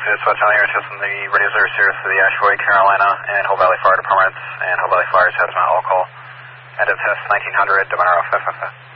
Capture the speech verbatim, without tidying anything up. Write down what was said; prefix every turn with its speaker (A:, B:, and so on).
A: Philadelphia, it's West Valley, testing the radio zero Sirius to the Ashboy, Carolina, and Hope Valley Fire Department, and Hope Valley Fire's hazmat all call. End of test nineteen hundred, Domain F F F.